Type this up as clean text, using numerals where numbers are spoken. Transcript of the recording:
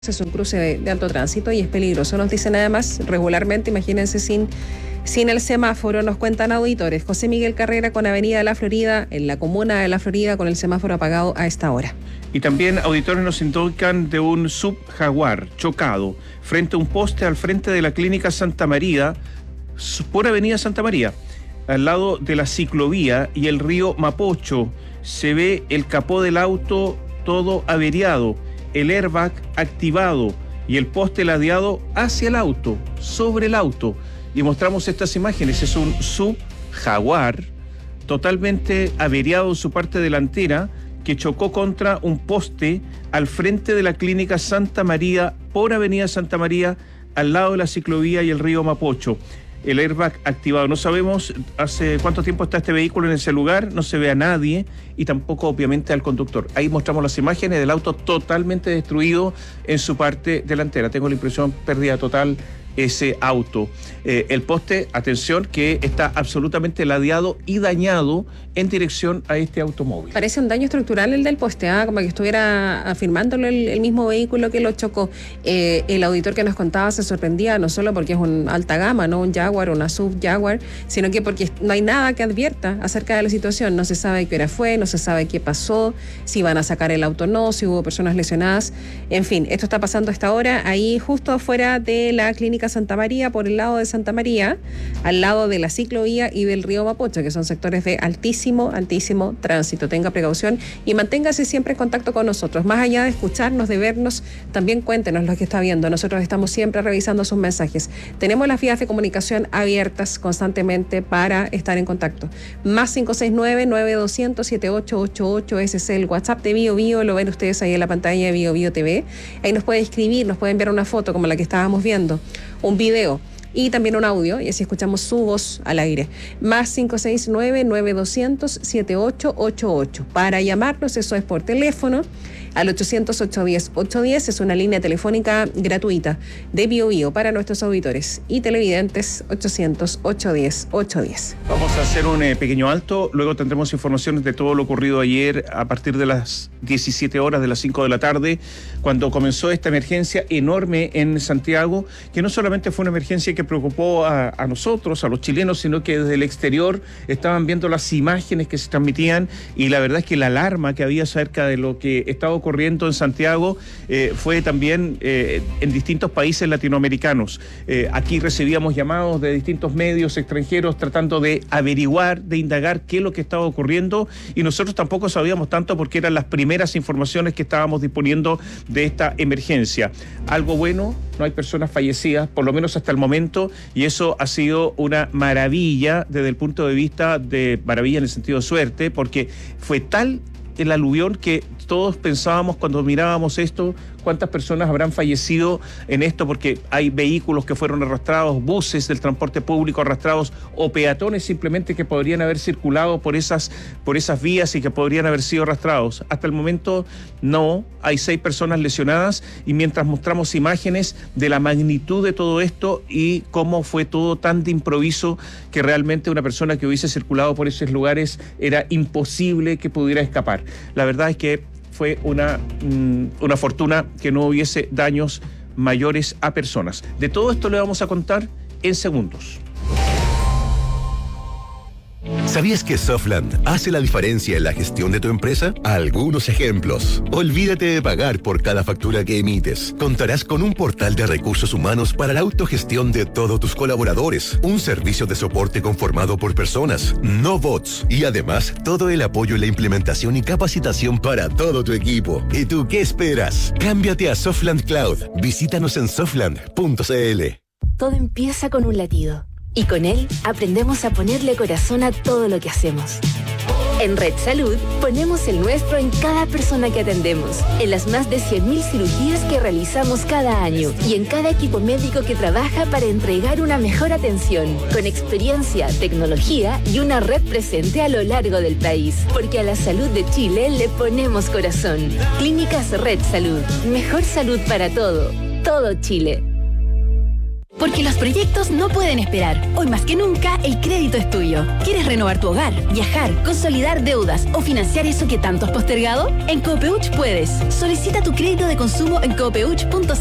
Es un cruce de alto tránsito y es peligroso. Nos dicen además regularmente, imagínense sin el semáforo, nos cuentan auditores. José Miguel Carrera con Avenida de la Florida, en la comuna de La Florida, con el semáforo apagado a esta hora. Y también auditores nos indican de un sub Jaguar chocado frente a un poste al frente de la Clínica Santa María, por Avenida Santa María, al lado de la ciclovía y el río Mapocho. Se ve el capó del auto todo averiado, el airbag activado y el poste ladeado hacia el auto, sobre el auto. Y mostramos estas imágenes. Es un sub Jaguar totalmente averiado en su parte delantera que chocó contra un poste al frente de la Clínica Santa María, por Avenida Santa María, al lado de la ciclovía y el río Mapocho. El airbag activado. No sabemos hace cuánto tiempo está este vehículo en ese lugar, no se ve a nadie y tampoco obviamente al conductor. Ahí mostramos las imágenes del auto totalmente destruido en su parte delantera. Tengo la impresión pérdida total ese auto. El poste, atención, que está absolutamente ladeado y dañado en dirección a este automóvil. Parece un daño estructural el del poste, como que estuviera afirmándolo el mismo vehículo que lo chocó. El auditor que nos contaba se sorprendía no solo porque es un alta gama, no un Jaguar, una sub Jaguar, sino que porque no hay nada que advierta acerca de la situación. No se sabe qué hora fue, no se sabe qué pasó, si van a sacar el auto o no, si hubo personas lesionadas. En fin, esto está pasando a esta hora ahí justo afuera de la Clínica Santa María, por el lado de Santa María, al lado de la ciclovía y del río Mapocho, que son sectores de altísimo tránsito. Tenga precaución y manténgase siempre en contacto con nosotros. Más allá de escucharnos, de vernos, también cuéntenos lo que está viendo. Nosotros estamos siempre revisando sus mensajes. Tenemos las vías de comunicación abiertas constantemente para estar en contacto. Más 569-9200-7888, ese es el WhatsApp de Bio Bio, lo ven ustedes ahí en la pantalla de Bio Bio TV. Ahí nos puede escribir, nos puede enviar una foto como la que estábamos viendo, un video y también un audio, y así escuchamos su voz al aire. Más 569-9200-7888. Para llamarnos, eso es por teléfono, al 800-810-810, es una línea telefónica gratuita de Bio Bio para nuestros auditores y televidentes, 800-810-810. Vamos a hacer un pequeño alto, luego tendremos informaciones de todo lo ocurrido ayer a partir de las 17 horas, de las 5 de la tarde, cuando comenzó esta emergencia enorme en Santiago, que no solamente fue una emergencia que preocupó a nosotros, a los chilenos, sino que desde el exterior estaban viendo las imágenes que se transmitían y la verdad es que la alarma que había acerca de lo que estaba ocurriendo en Santiago fue también en distintos países latinoamericanos. Aquí recibíamos llamados de distintos medios extranjeros tratando de averiguar, de indagar qué es lo que estaba ocurriendo y nosotros tampoco sabíamos tanto porque eran las primeras informaciones que estábamos disponiendo de esta emergencia. Algo bueno, no hay personas fallecidas, por lo menos hasta el momento, y eso ha sido una maravilla desde el punto de vista de maravilla en el sentido de suerte, porque fue tal el aluvión que todos pensábamos cuando mirábamos esto, cuántas personas habrán fallecido en esto, porque hay vehículos que fueron arrastrados, buses del transporte público arrastrados o peatones simplemente que podrían haber circulado por esas vías y que podrían haber sido arrastrados. Hasta el momento no, hay 6 personas lesionadas y mientras mostramos imágenes de la magnitud de todo esto y cómo fue todo tan de improviso que realmente una persona que hubiese circulado por esos lugares era imposible que pudiera escapar. La verdad es que fue una fortuna que no hubiese daños mayores a personas. De todo esto le vamos a contar en segundos. ¿Sabías que Softland hace la diferencia en la gestión de tu empresa? Algunos ejemplos. Olvídate de pagar por cada factura que emites. Contarás con un portal de recursos humanos para la autogestión de todos tus colaboradores, un servicio de soporte conformado por personas, no bots, y además todo el apoyo en la implementación y capacitación para todo tu equipo. ¿Y tú qué esperas? Cámbiate a Softland Cloud. Visítanos en softland.cl. Todo empieza con un latido. Y con él aprendemos a ponerle corazón a todo lo que hacemos. En Red Salud ponemos el nuestro en cada persona que atendemos, en las más de 100.000 cirugías que realizamos cada año y en cada equipo médico que trabaja para entregar una mejor atención, con experiencia, tecnología y una red presente a lo largo del país. Porque a la salud de Chile le ponemos corazón. Clínicas Red Salud. Mejor salud para todo. Todo Chile. Porque los proyectos no pueden esperar. Hoy más que nunca, el crédito es tuyo. ¿Quieres renovar tu hogar, viajar, consolidar deudas o financiar eso que tanto has postergado? En Copeuch puedes. Solicita tu crédito de consumo en copeuch.cl